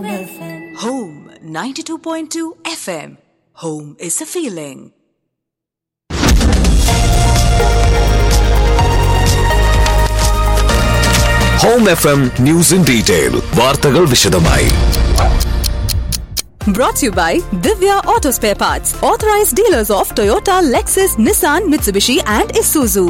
Home 92.2 FM. Home is a feeling. Home FM News in Detail. വാർത്തകൾ വിശദമായി. Brought to you by Divya Auto Spare Parts, authorized dealers of Toyota, Lexus, Nissan, Mitsubishi and Isuzu.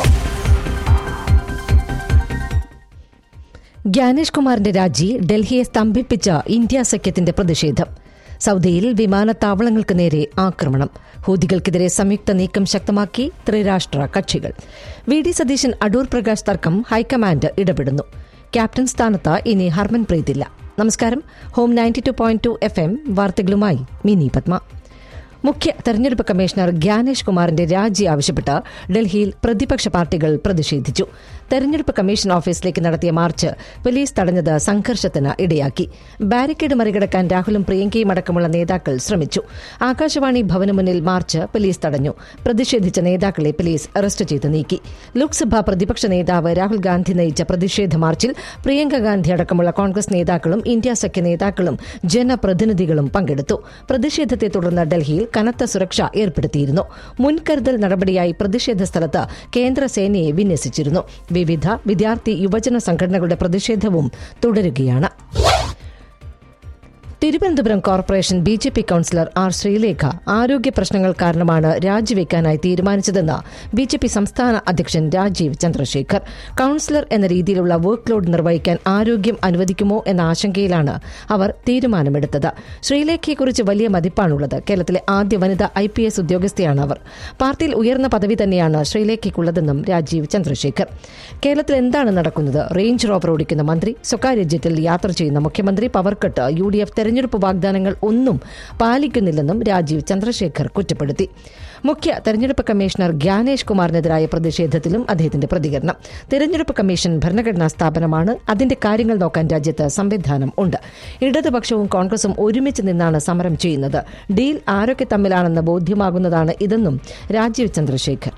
Gyanesh കുമാറിന്റെ രാജി ഡൽഹിയെ സ്തംഭിപ്പിച്ച India സഖ്യത്തിന്റെ പ്രതിഷേധം. സൗദിയിൽ വിമാനത്താവളങ്ങൾക്ക് നേരെ ആക്രമണം. ഹൂതികൾക്കെതിരെ സംയുക്ത നീക്കം ശക്തമാക്കി ത്രിരാഷ്ട്ര കക്ഷികൾ. വി ഡി സതീശൻ അടൂർ പ്രകാശ് തർക്കം ഹൈക്കമാൻഡ് ഇടപെടുന്നു. ക്യാപ്റ്റൻ സ്ഥാനത്ത് ഇനി ഹർമൻപ്രീത് ഇല്ല. നമസ്കാരം. ഹോം 92.2 FM വാർത്തകളുമായി മിനി പത്മ. മുഖ്യ തെരഞ്ഞെടുപ്പ് കമ്മീഷണർ ഗ്യാനേഷ് കുമാറിന്റെ രാജി ആവശ്യപ്പെട്ട് ഡൽഹിയിൽ പ്രതിപക്ഷ പാർട്ടികൾ പ്രതിഷേധിച്ചു. തെരഞ്ഞെടുപ്പ് കമ്മീഷൻ ഓഫീസിലേക്ക് നടത്തിയ മാർച്ച് പോലീസ് തടഞ്ഞത് സംഘർഷത്തിന് ഇടയാക്കി. ബാരിക്കേഡ് മറികടക്കാൻ രാഹുലും പ്രിയങ്കയും അടക്കമുള്ള നേതാക്കൾ ശ്രമിച്ചു. ആകാശവാണി ഭവന് മുന്നിൽ മാർച്ച് പോലീസ് തടഞ്ഞു. പ്രതിഷേധിച്ച നേതാക്കളെ പോലീസ് അറസ്റ്റ് ചെയ്ത് നീക്കി. ലോക്സഭാ പ്രതിപക്ഷ നേതാവ് രാഹുൽ ഗാന്ധി നയിച്ച പ്രതിഷേധ മാർച്ചിൽ പ്രിയങ്ക ഗാന്ധി അടക്കമുള്ള കോൺഗ്രസ് നേതാക്കളും ഇന്ത്യ സഖ്യ നേതാക്കളും ജനപ്രതിനിധികളും പങ്കെടുത്തു. പ്രതിഷേധത്തെ തുടർന്ന് ഡൽഹിയിൽ കനത്ത സുരക്ഷ ഏർപ്പെടുത്തിയിരുന്നു. മുൻകരുതൽ നടപടിയായി പ്രതിഷേധ സ്ഥലത്ത് കേന്ദ്ര സേനയെ വിന്യസിച്ചിരുന്നു. വിവിധ വിദ്യാർത്ഥി യുവജന സംഘടനകളുടെ പ്രതിഷേധവും തുടരുകയാണ്. Thiruvananthapuram corporation BJP councillor R Sreelekha ആരോഗ്യ പ്രശ്നങ്ങൾ കാരണമാണ് രാജിവെക്കാനായി തീരുമാനിച്ചതെന്ന് ബിജെപി സംസ്ഥാന അധ്യക്ഷൻ രാജീവ് ചന്ദ്രശേഖർ. കൌൺസിലർ എന്ന രീതിയിലുള്ള വർക്ക് ലോഡ് നിർവഹിക്കാൻ ആരോഗ്യം അനുവദിക്കുമോ എന്ന ആശങ്കയിലാണ് അവർ തീരുമാനമെടുത്തത്. ശ്രീലേഖയെക്കുറിച്ച് വലിയ മതിപ്പാണുള്ളത്. കേരളത്തിലെ ആദ്യ വനിതാ IPS ഉദ്യോഗസ്ഥയാണ് അവർ. പാർട്ടിയിൽ ഉയർന്ന പദവി തന്നെയാണ് ശ്രീലേഖയ്ക്കുള്ളതെന്നും രാജീവ് ചന്ദ്രശേഖർ. കേരളത്തിൽ എന്താണ് നടക്കുന്നത്? റേഞ്ച് റോവർ ഓടിക്കുന്ന മന്ത്രി, സ്വകാര്യ ജെറ്റിൽ യാത്ര ചെയ്യുന്ന മുഖ്യമന്ത്രി, പവർക്കട്ട്, UDF തെരഞ്ഞെടുപ്പ് വാഗ്ദാനങ്ങൾ ഒന്നും പാലിക്കുന്നില്ലെന്നും രാജീവ് ചന്ദ്രശേഖർ കുറ്റപ്പെടുത്തി. മുഖ്യ തെരഞ്ഞെടുപ്പ് കമ്മീഷണർ ഗ്യാനേഷ് കുമാറിനെതിരായ പ്രതിഷേധത്തിലും അദ്ദേഹത്തിന്റെ പ്രതികരണം. തെരഞ്ഞെടുപ്പ് കമ്മീഷൻ ഭരണഘടനാ സ്ഥാപനമാണ്. അതിന്റെ കാര്യങ്ങൾ നോക്കാൻ രാജ്യത്ത് സംവിധാനം ഉണ്ട്. ഇടതുപക്ഷവും കോൺഗ്രസും ഒരുമിച്ച് നിന്നാണ് സമരം ചെയ്യുന്നത്. ഡീൽ ആരൊക്കെ തമ്മിലാണെന്ന് ബോധ്യമാകുന്നതാണ് ഇതെന്നും രാജീവ് ചന്ദ്രശേഖർ.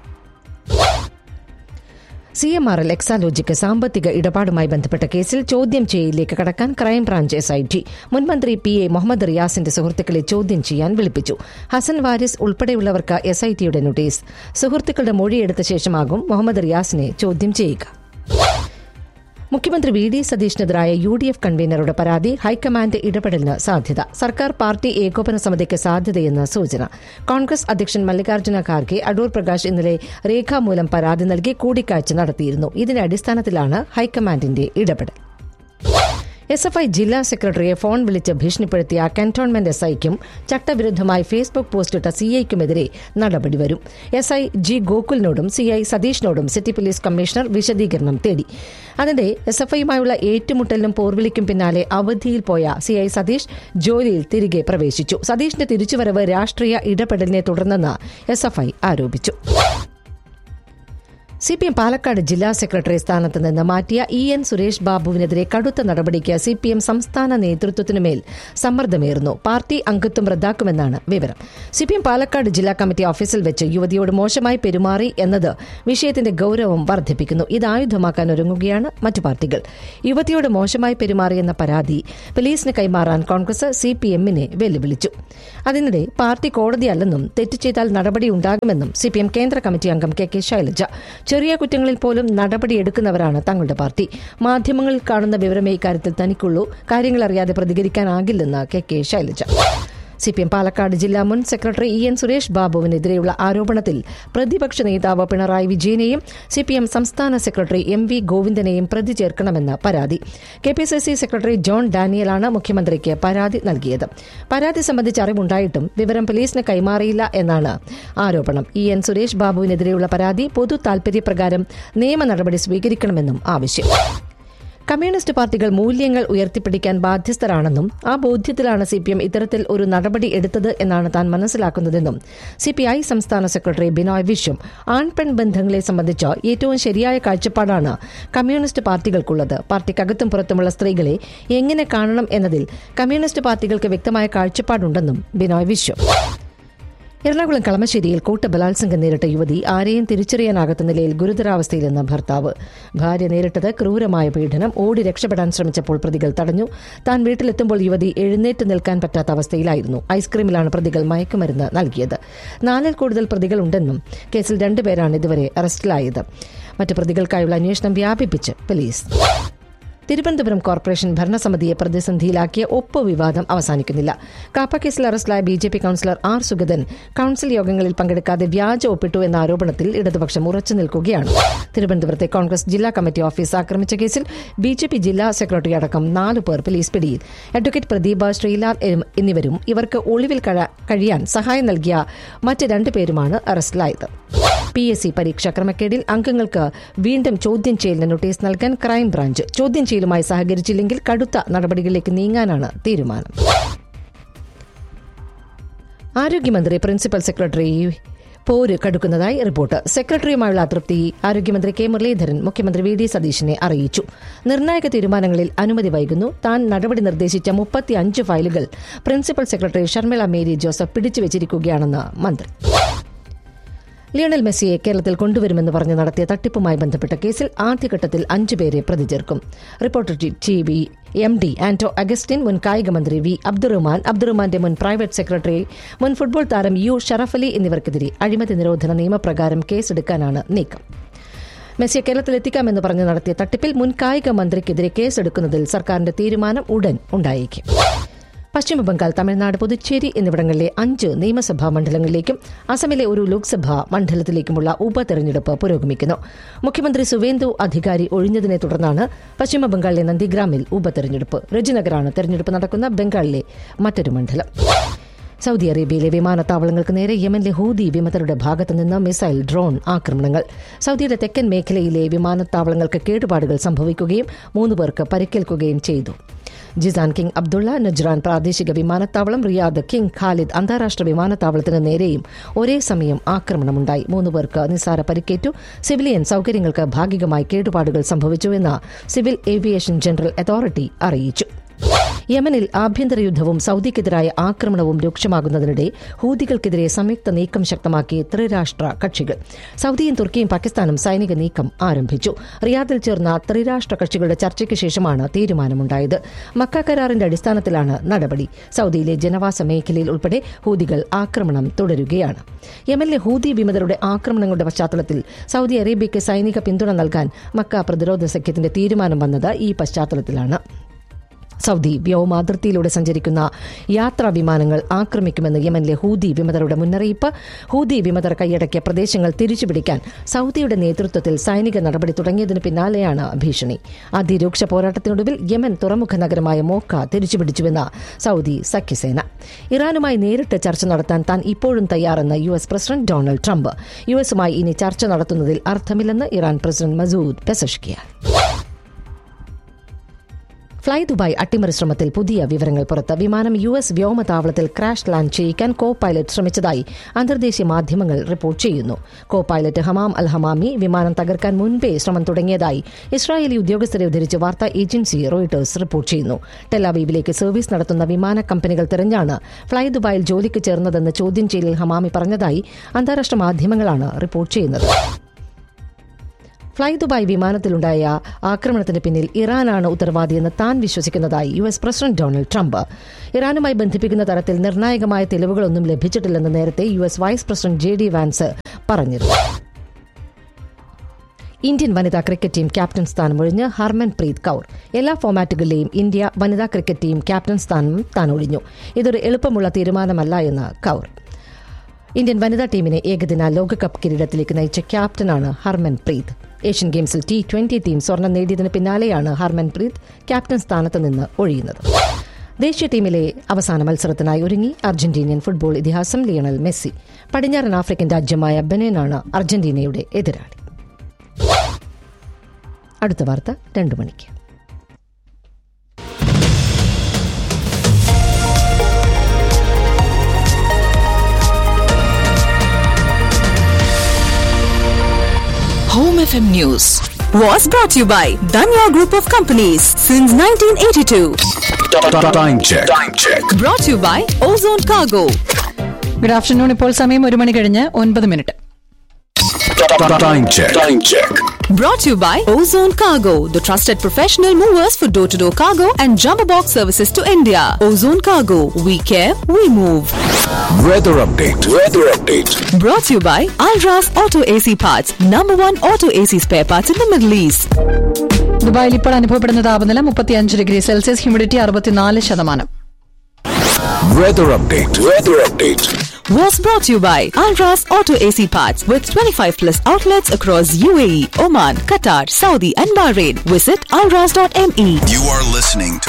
CMRL എക്സാലോജിക്ക് സാമ്പത്തിക ഇടപാടുമായി ബന്ധപ്പെട്ട കേസിൽ ചോദ്യം ചെയ്യലിലേക്ക് കടക്കാൻ ക്രൈംബ്രാഞ്ച് SIT മുൻമന്ത്രി PA മുഹമ്മദ് റിയാസിന്റെ സുഹൃത്തുക്കളെ ചോദ്യം ചെയ്യാൻ വിളിപ്പിച്ചു. ഹസൻ വാരിസ് ഉൾപ്പെടെയുള്ളവർക്ക് SITയുടെ നോട്ടീസ്. സുഹൃത്തുക്കളുടെ മൊഴിയെടുത്ത ശേഷമാകും മുഹമ്മദ് റിയാസിനെ ചോദ്യം ചെയ്യുക. മുഖ്യമന്ത്രി VD സതീഷിനെതിരായ UDF കൺവീനറുടെ പരാതി ഹൈക്കമാൻഡ് ഇടപെടലിന് സാധ്യത. സർക്കാർ പാർട്ടി ഏകോപന സമിതിക്ക് സാധ്യതയെന്ന് സൂചന. കോൺഗ്രസ് അധ്യക്ഷൻ മല്ലികാർജ്ജുന ഖാർഗെ അടൂർ പ്രകാശ് ഇന്നലെ രേഖാമൂലം പരാതി നൽകി കൂടിക്കാഴ്ച നടത്തിയിരുന്നു. ഇതിന്റെ അടിസ്ഥാനത്തിലാണ് ഹൈക്കമാൻഡിന്റെ ഇടപെടൽ. SFI ജില്ലാ സെക്രട്ടറിയെ ഫോൺ വിളിച്ച് ഭീഷണിപ്പെടുത്തിയ കന്റോൺമെന്റ് SIക്കും ചട്ടവിരുദ്ധമായി ഫേസ്ബുക്ക് പോസ്റ്റിട്ട CIക്കുമെതിരെ നടപടി വരും. SI G ഗോകുലിനോടും CI സതീഷിനോടും city police commissioner വിശദീകരണം തേടി. അതിന്റെ SFIയുമായുള്ള ഏറ്റുമുട്ടലിനും പോർവിളിക്കും പിന്നാലെ അവധിയിൽ പോയ CI സതീഷ് ജോലിയിൽ തിരികെ പ്രവേശിച്ചു. സതീഷിന്റെ തിരിച്ചുവരവ് രാഷ്ട്രീയ ഇടപെടലിനെ തുടർന്നെന്ന് SFI ആരോപിച്ചു. CPM പാലക്കാട് ജില്ലാ സെക്രട്ടറി സ്ഥാനത്ത് നിന്ന് മാറ്റിയ EN സുരേഷ് ബാബുവിനെതിരെ കടുത്ത നടപടിക്ക് CPM സംസ്ഥാന നേതൃത്വത്തിനുമേൽ സമ്മർദ്ദമേറുന്നു. പാർട്ടി അംഗത്വം റദ്ദാക്കുമെന്നാണ് വിവരം. CPM പാലക്കാട് ജില്ലാ കമ്മിറ്റി ഓഫീസിൽ വെച്ച് യുവതിയോട് മോശമായി പെരുമാറി എന്നത് വിഷയത്തിന്റെ ഗൌരവം വർദ്ധിപ്പിക്കുന്നു. ഇത് ആയുധമാക്കാൻ ഒരുങ്ങുകയാണ് മറ്റു പാർട്ടികൾ. യുവതിയോട് മോശമായി പെരുമാറിയെന്ന പരാതി പോലീസിന് കൈമാറാൻ കോൺഗ്രസ് CPMനെ വെല്ലുവിളിച്ചു. അതിനിടെ പാർട്ടി കോടതിയല്ലെന്നും തെറ്റ് ചെയ്താൽ നടപടിയുണ്ടാകുമെന്നും CPM കേന്ദ്ര കമ്മിറ്റി അംഗം KK ശൈലജ. ചെറിയ കുറ്റങ്ങളിൽ പോലും നടപടിയെടുക്കുന്നവരാണ് തങ്ങളുടെ പാർട്ടി. മാധ്യമങ്ങളിൽ കാണുന്ന വിവരമേ ഇക്കാര്യത്തിൽ തനിക്കുള്ളൂ. കാര്യങ്ങൾ അറിയാതെ പ്രതികരിക്കാനാകില്ലെന്ന് KK ശൈലജ. CPM പാലക്കാട് ജില്ലാ മുൻ സെക്രട്ടറി EN സുരേഷ് ബാബുവിനെതിരെയുള്ള ആരോപണത്തിൽ പ്രതിപക്ഷ നേതാവ് പിണറായി വിജയനെയും CPM സംസ്ഥാന സെക്രട്ടറി MV ഗോവിന്ദനെയും പ്രതി ചേർക്കണമെന്ന് പരാതി. KPCC സെക്രട്ടറി ജോൺ ഡാനിയലാണ് മുഖ്യമന്ത്രിക്ക് പരാതി നൽകിയത്. പരാതി സംബന്ധിച്ച് അറിവുണ്ടായിട്ടും വിവരം പോലീസിന് കൈമാറിയില്ല എന്നാണ് ആരോപണം. EN സുരേഷ് ബാബുവിനെതിരെയുള്ള പരാതി പൊതു താൽപര്യപ്രകാരം നിയമ നടപടി സ്വീകരിക്കണമെന്നും ആവശ്യം. കമ്മ്യൂണിസ്റ്റ് പാർട്ടികൾ മൂല്യങ്ങൾ ഉയർത്തിപ്പിടിക്കാൻ ബാധ്യസ്ഥരാണെന്നും ആ ബോധ്യത്തിലാണ് CPM ഇത്തരത്തിൽ ഒരു നടപടി എടുത്തത് എന്നാണ് താൻ മനസ്സിലാക്കുന്നതെന്നും CPI സംസ്ഥാന സെക്രട്ടറി ബിനോയ് വിശ്വം. ആൺപെൺ ബന്ധങ്ങളെ സംബന്ധിച്ച് ഏറ്റവും ശരിയായ കാഴ്ചപ്പാടാണ് കമ്മ്യൂണിസ്റ്റ് പാർട്ടികൾക്കുള്ളത്. പാർട്ടിക്കകത്തും പുറത്തുമുള്ള സ്ത്രീകളെ എങ്ങനെ കാണണം എന്നതിൽ കമ്മ്യൂണിസ്റ്റ് പാർട്ടികൾക്ക് വ്യക്തമായ കാഴ്ചപ്പാടുണ്ടെന്നും ബിനോയ് വിശ്വം. എറണാകുളം കളമശ്ശേരിയിൽ കൂട്ടബലാത്സംഗം നേരിട്ട യുവതി ആരെയും തിരിച്ചറിയാനാകാത്ത നിലയിൽ ഗുരുതരാവസ്ഥയിലെന്ന് ഭർത്താവ്. ഭാര്യ നേരിട്ടത് ക്രൂരമായ പീഡനം. ഓടി രക്ഷപ്പെടാൻ ശ്രമിച്ചപ്പോൾ പ്രതികൾ തടഞ്ഞു. താൻ വീട്ടിലെത്തുമ്പോൾ യുവതി എഴുന്നേറ്റ് നിൽക്കാൻ പറ്റാത്ത അവസ്ഥയിലായിരുന്നു. ഐസ്ക്രീമിലാണ് പ്രതികൾ മയക്കുമരുന്ന് നൽകിയത്. 4 കൂടുതൽ പ്രതികളുണ്ടെന്നും കേസിൽ 2 പേരാണ് ഇതുവരെ അറസ്റ്റിലായത്. മറ്റ് പ്രതികൾക്കായുള്ള അന്വേഷണം വ്യാപിപ്പിച്ച് പോലീസ്. തിരുവനന്തപുരം കോർപ്പറേഷൻ ഭരണസമിതിയെ പ്രതിസന്ധിയിലാക്കിയ ഒപ്പ് വിവാദം അവസാനിക്കുന്നില്ല. കാപ്പ കേസിൽ അറസ്റ്റിലായ BJP councillor R Sugathan council യോഗങ്ങളിൽ പങ്കെടുക്കാതെ വ്യാജ ഒപ്പിട്ടു എന്ന ആരോപണത്തിൽ ഇടതുപക്ഷം ഉറച്ചു നിൽക്കുകയാണ്. തിരുവനന്തപുരത്തെ കോൺഗ്രസ് ജില്ലാ കമ്മിറ്റി ഓഫീസ് ആക്രമിച്ച കേസിൽ BJP ജില്ലാ സെക്രട്ടറി അടക്കം 4 പേർ പോലീസ് പിടിയിൽ. അഡ്വക്കേറ്റ് പ്രദീപ, ശ്രീലാൽ എന്നിവരും ഇവർക്ക് ഒളിവിൽ കഴിയാൻ സഹായം നൽകിയ മറ്റ് 2 പേരുമാണ് അറസ്റ്റിലായത്. PSC പരീക്ഷാ ക്രമക്കേടിൽ അംഗങ്ങൾക്ക് വീണ്ടും ചോദ്യം ചെയ്യലിന് നോട്ടീസ് നൽകാൻ ക്രൈംബ്രാഞ്ച്. ചോദ്യം ചെയ്യലുമായി സഹകരിച്ചില്ലെങ്കിൽ കടുത്ത നടപടികളിലേക്ക് നീങ്ങാനാണ് തീരുമാനം. ആരോഗ്യമന്ത്രി പ്രിൻസിപ്പൽ സെക്രട്ടറി പോര് കടുക്കുന്നതായി റിപ്പോർട്ട്. സെക്രട്ടറിയുമായുള്ള അതൃപ്തി ആരോഗ്യമന്ത്രി കെ മുരളീധരൻ മുഖ്യമന്ത്രി VD സതീശനെ അറിയിച്ചു. നിർണായക തീരുമാനങ്ങളിൽ അനുമതി വൈകുന്നു. താൻ നടപടി നിർദ്ദേശിച്ച 35 ഫയലുകൾ principal secretary Sharmila Mary Joseph പിടിച്ചുവച്ചിരിക്കുകയാണെന്ന് മന്ത്രി. ലിയണൽ മെസ്സിയെ കേരളത്തിൽ കൊണ്ടുവരുമെന്ന് പറഞ്ഞ് നടത്തിയ തട്ടിപ്പുമായി ബന്ധപ്പെട്ട കേസിൽ ആദ്യഘട്ടത്തിൽ 5 പേരെ പ്രതി ചേർക്കും. Reporter TV MD Anto Augustine, മുൻ കായിക മന്ത്രി V അബ്ദുറഹ്മാന്റെ മുൻ പ്രൈവറ്റ് സെക്രട്ടറി, മുൻ ഫുട്ബോൾ താരം U ഷറഫലി എന്നിവർക്കെതിരെ അഴിമതി നിരോധന നിയമപ്രകാരം കേസെടുക്കാനാണ് നീക്കം. മെസ്സിയെ കേരളത്തിലെത്തിക്കാമെന്ന് പറഞ്ഞ് നടത്തിയ തട്ടിപ്പിൽ മുൻ കായിക മന്ത്രിക്കെതിരെ കേസെടുക്കുന്നതിൽ സർക്കാരിന്റെ തീരുമാനം ഉടൻ ഉണ്ടായേക്കും. പശ്ചിമബംഗാൾ, തമിഴ്നാട്, പുതുച്ചേരി എന്നിവിടങ്ങളിലെ 5 നിയമസഭാ മണ്ഡലങ്ങളിലേക്കും അസമിലെ ഒരു ലോക്സഭാ മണ്ഡലത്തിലേക്കുമുള്ള ഉപതെരഞ്ഞെടുപ്പ് പുരോഗമിക്കുന്നു. മുഖ്യമന്ത്രി സുവേന്ദു അധികാരി ഒഴിഞ്ഞതിനെ തുടർന്നാണ് പശ്ചിമബംഗാളിലെ നന്ദിഗ്രാമിൽ ഉപതെരഞ്ഞെടുപ്പ്. രജനഗറാണ് തെരഞ്ഞെടുപ്പ് നടക്കുന്ന ബംഗാളിലെ മറ്റൊരു മണ്ഡലം. സൗദി അറേബ്യയിലെ വിമാനത്താവളങ്ങൾക്ക് നേരെ യമനിലെ ഹൂതി വിമതരുടെ ഭാഗത്തുനിന്ന് മിസൈൽ, ഡ്രോൺ ആക്രമണങ്ങൾ. സൗദിയുടെ തെക്കൻ മേഖലയിലെ വിമാനത്താവളങ്ങൾക്ക് കേടുപാടുകൾ സംഭവിക്കുകയും 3 പേർക്ക് പരിക്കേൽക്കുകയും ചെയ്തു. ജിസാൻ കിങ് അബ്ദുള്ള നജ്റാൻ പ്രാദേശിക വിമാനത്താവളം, റിയാദ് കിങ് ഖാലിദ് അന്താരാഷ്ട്ര വിമാനത്താവളത്തിന് നേരെയും ഒരേ സമയം ആക്രമണമുണ്ടായി. 3 പേർക്ക് നിസ്സാര പരിക്കേറ്റു. സിവിലിയൻ സൌകര്യങ്ങൾക്ക് ഭാഗികമായി കേടുപാടുകൾ സംഭവിച്ചുവെന്ന് സിവിൽ ഏവിയേഷൻ ജനറൽ അതോറിറ്റി അറിയിച്ചു. യമനിൽ ആഭ്യന്തര യുദ്ധവും സൌദിക്കെതിരായ ആക്രമണവും രൂക്ഷമാകുന്നതിനിടെ ഹൂതികൾക്കെതിരെ സംയുക്ത നീക്കം ശക്തമാക്കി ത്രിരാഷ്ട്ര കക്ഷികൾ. സൌദിയും തുർക്കിയും പാകിസ്ഥാനും സൈനിക നീക്കം ആരംഭിച്ചു. റിയാദിൽ ചേർന്ന ത്രിരാഷ്ട്ര കക്ഷികളുടെ ചർച്ചയ്ക്ക് ശേഷമാണ് തീരുമാനമുണ്ടായത്. മക്ക കരാറിന്റെ അടിസ്ഥാനത്തിലാണ് നടപടി. സൌദിയിലെ ജനവാസ മേഖലയിൽ ഉൾപ്പെടെ ഹൂതികൾ ആക്രമണം തുടരുകയാണ്. യമനിലെ ഹൂതി വിമതരുടെ ആക്രമണങ്ങളുടെ പശ്ചാത്തലത്തിൽ സൌദി അറേബ്യയ്ക്ക് സൈനിക പിന്തുണ നൽകാൻ മക്ക പ്രതിരോധ സഖ്യത്തിന്റെ തീരുമാനം വന്നത് ഈ പശ്ചാത്തലത്തിലാണ്. സൌദി വ്യോമാതിർത്തിയിലൂടെ സഞ്ചരിക്കുന്ന യാത്രാ വിമാനങ്ങൾ ആക്രമിക്കുമെന്ന് യമനിലെ ഹൂതി വിമതരുടെ മുന്നറിയിപ്പ്. ഹൂതി വിമതർ കൈയടക്കിയ പ്രദേശങ്ങൾ തിരിച്ചുപിടിക്കാൻ സൌദിയുടെ നേതൃത്വത്തിൽ സൈനിക നടപടി തുടങ്ങിയതിന് പിന്നാലെയാണ് ഭീഷണി. അതിരൂക്ഷ പോരാട്ടത്തിനൊടുവിൽ യമൻ തുറമുഖ നഗരമായ മോക്ക തിരിച്ചുപിടിച്ചുവെന്ന് സൌദി സഖ്യസേന. ഇറാനുമായി നേരിട്ട് ചർച്ച നടത്താൻ താൻ ഇപ്പോഴും തയ്യാറെന്ന് US പ്രസിഡന്റ് ഡൊണാൾഡ് ട്രംപ്. യുഎസുമായി ഇനി ചർച്ച നടത്തുന്നതിൽ അർത്ഥമില്ലെന്ന് Iran president Masoud Pezeshkian. Fly Dubai അട്ടിമറി ശ്രമത്തിൽ പുതിയ വിവരങ്ങൾ പുറത്ത്. വിമാനം US വ്യോമതാവളത്തിൽ ക്രാഷ് ലാൻഡ് ചെയ്യിക്കാൻ കോ പൈലറ്റ് ശ്രമിച്ചതായി അന്തർദേശീയ മാധ്യമങ്ങൾ റിപ്പോർട്ട് ചെയ്യുന്നു. കോ പൈലറ്റ് ഹമാം അൽ ഹമാമി വിമാനം തകർക്കാൻ മുൻപേ ശ്രമം തുടങ്ങിയതായി ഇസ്രായേലി ഉദ്യോഗസ്ഥരെ ഉദ്ധരിച്ച് വാർത്താ ഏജൻസി റോയിട്ടേഴ്സ് റിപ്പോർട്ട് ചെയ്യുന്നു. ടെലവീവിലേക്ക് സർവീസ് നടത്തുന്ന വിമാന കമ്പനികൾ തിരഞ്ഞാണ് ഫ്ളൈ ദുബായിൽ ജോലിക്ക് ചേർന്നതെന്ന് ചോദ്യം ചെയ്യലിൽ ഹമാമി പറഞ്ഞതായി അന്താരാഷ്ട്ര മാധ്യമങ്ങളാണ് റിപ്പോർട്ട് ചെയ്യുന്നത്. ഫ്ളൈ ദുബായ് വിമാനത്തിലുണ്ടായ ആക്രമണത്തിന് പിന്നിൽ ഇറാനാണ് ഉത്തരവാദിയെന്ന് താൻ വിശ്വസിക്കുന്നതായി US പ്രസിഡന്റ് ഡൊണാൾഡ് ട്രംപ്. ഇറാനുമായി ബന്ധിപ്പിക്കുന്ന തരത്തിൽ നിർണായകമായ തെളിവുകളൊന്നും ലഭിച്ചിട്ടില്ലെന്ന് നേരത്തെ US vice president JD vans പറഞ്ഞിരുന്നു. ഇന്ത്യൻ വനിതാ ക്രിക്കറ്റ് ടീം ക്യാപ്റ്റൻ സ്ഥാനം ഒഴിഞ്ഞ് ഹർമൻപ്രീത് കൌർ. എല്ലാ ഫോമാറ്റുകളിലെയും ഇന്ത്യ വനിതാ ക്രിക്കറ്റ് ടീം ക്യാപ്റ്റൻ സ്ഥാനം താൻ ഒഴിഞ്ഞു. ഇതൊരു എളുപ്പമുള്ള തീരുമാനമല്ല എന്ന് കൌർ. ഇന്ത്യൻ വനിതാ ടീമിനെ ഏകദിന ലോകകപ്പ് കിരീടത്തിലേക്ക് നയിച്ച ക്യാപ്റ്റനാണ് ഹർമൻപ്രീത്. ഏഷ്യൻ ഗെയിംസിൽ T20 ടീം സ്വർണം നേടിയതിന് പിന്നാലെയാണ് ഹർമൻപ്രീത് ക്യാപ്റ്റൻ സ്ഥാനത്ത് നിന്ന് ഒഴിയുന്നത്. ദേശീയ ടീമിലെ അവസാന മത്സരത്തിനായി ഒരുങ്ങി അർജന്റീനിയൻ ഫുട്ബോൾ ഇതിഹാസം ലിയണൽ മെസ്സി. പടിഞ്ഞാറൻ ആഫ്രിക്കൻ രാജ്യമായ ബെനിനാണ് അർജന്റീനയുടെ എതിരാളി. അടുത്ത വാർത്ത 2 മണിക്ക്. Home FM News was brought to you by Danya Group of Companies since 1982. Time check. Brought to you by Ozone Cargo. Good afternoon. ഇപ്പോൾ സമയം 1 മണി കഴിഞ്ഞ് 9 Time check. Brought to you by Ozone Cargo, the trusted professional movers for door-to-door cargo and jumbo box services to India. Ozone Cargo, we care, we move. Weather update. Brought to you by Alras Auto AC Parts, #1 auto AC spare parts in the Middle East. ദുബായിൽ ഇപ്പോൾ അനുഭവപ്പെടുന്ന താപനില 35 degree Celsius, humidity 64%. Weather update. Was brought to you by Alras Auto AC Parts with 25+ outlets across UAE, Oman, Qatar, Saudi and Bahrain. Visit alras.me. You are listening to